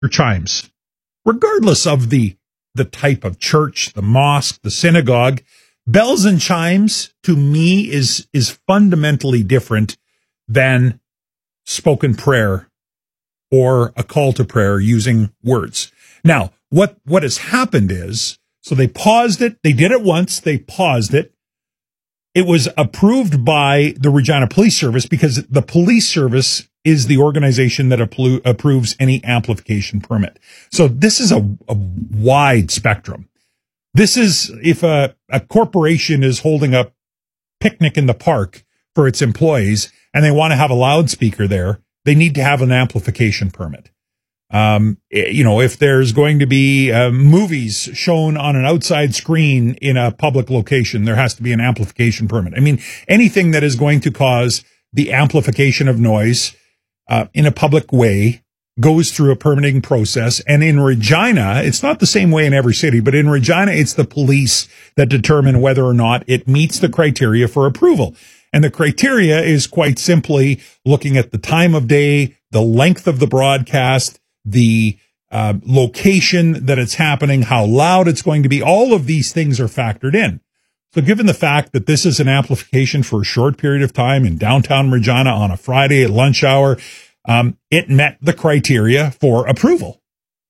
or chimes, regardless of the type of church, the mosque, the synagogue. Bells and chimes, to me, is fundamentally different than spoken prayer or a call to prayer using words. Now, what has happened is, so they paused it. They did it once. They paused it. It was approved by the Regina Police Service because the police service is the organization that approves any amplification permit. So this is a wide spectrum. This is if a corporation is holding a picnic in the park for its employees and they want to have a loudspeaker there, they need to have an amplification permit. If there's going to be movies shown on an outside screen in a public location, there has to be an amplification permit. I mean, anything that is going to cause the amplification of noise in a public way goes through a permitting process. And in Regina, it's not the same way in every city, but in Regina, it's the police that determine whether or not it meets the criteria for approval. And the criteria is quite simply looking at the time of day, the length of the broadcast, the location that it's happening, how loud it's going to be. All of these things are factored in. So given the fact that this is an amplification for a short period of time in downtown Regina on a Friday at lunch hour, it met the criteria for approval.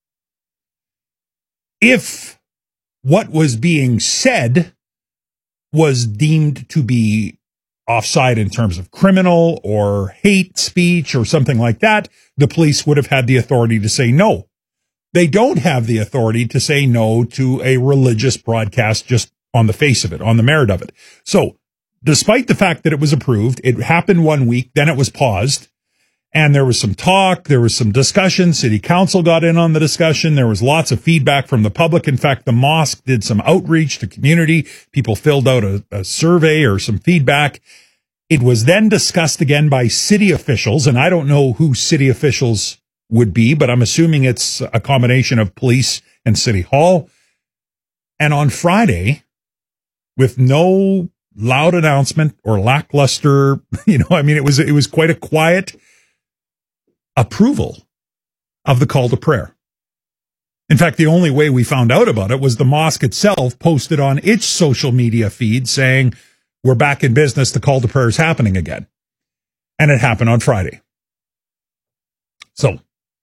If what was being said was deemed to be offside in terms of criminal or hate speech or something like that, the police would have had the authority to say no. They don't have the authority to say no to a religious broadcast just on the face of it, on the merit of it. So despite the fact that it was approved, it happened 1 week, then it was paused, and there was some talk, there was some discussion. City Council got in on the discussion. There was lots of feedback from the public. In fact, the mosque did some outreach to community. People filled out a survey or some feedback. It was then discussed again by city officials, and I don't know who city officials would be, but I'm assuming it's a combination of police and City Hall. And on Friday, with no loud announcement or lackluster, it was quite a quiet approval of the call to prayer. In fact, the only way we found out about it was the mosque itself posted on its social media feed saying, we're back in business, the call to prayer is happening again. And it happened on Friday. So,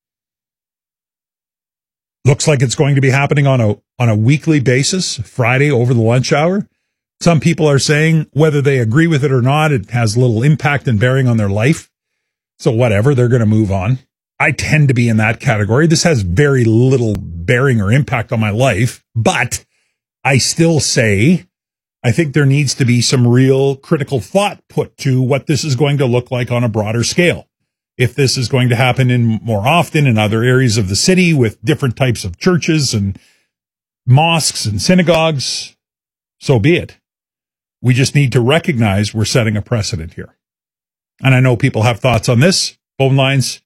looks like it's going to be happening on a weekly basis, Friday over the lunch hour. Some people are saying whether they agree with it or not, it has little impact and bearing on their life. So whatever, they're going to move on. I tend to be in that category. This has very little bearing or impact on my life, but I still say I think there needs to be some real critical thought put to what this is going to look like on a broader scale. If this is going to happen in more often in other areas of the city with different types of churches and mosques and synagogues, so be it. We just need to recognize we're setting a precedent here. And I know people have thoughts on this. Phone lines,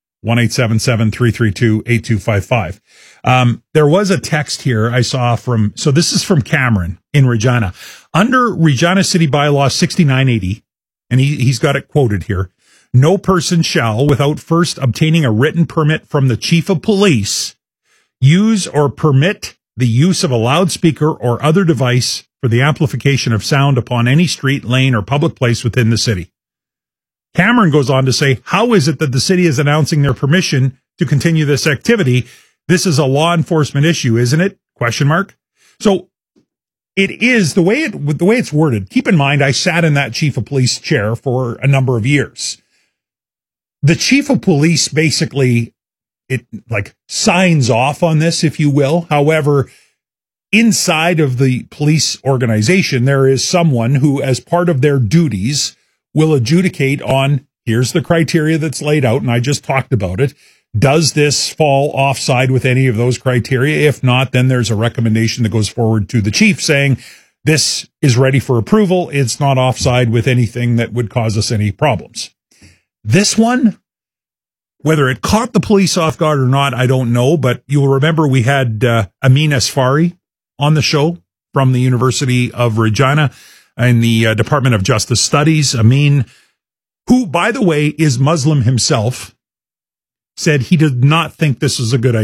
1-877-332-8255. There was a text here I saw so this is from Cameron in Regina. Under Regina City Bylaw 6980, and he's got it quoted here, no person shall, without first obtaining a written permit from the chief of police, use or permit the use of a loudspeaker or other device for the amplification of sound upon any street, lane, or public place within the city. Cameron goes on to say, how is it that the city is announcing their permission to continue this activity? This is a law enforcement issue, isn't it? ? So it is the way it's worded. Keep in mind, I sat in that chief of police chair for a number of years. The chief of police basically signs off on this, if you will. However, inside of the police organization, there is someone who, as part of their duties, will adjudicate on, here's the criteria that's laid out, and I just talked about it. Does this fall offside with any of those criteria? If not, then there's a recommendation that goes forward to the chief saying, this is ready for approval. It's not offside with anything that would cause us any problems. This one, whether it caught the police off guard or not, I don't know, but you'll remember we had Amin Asfari on the show from the University of Regina in the Department of Justice Studies. Amin, who, by the way, is Muslim himself, said he did not think this was a good idea.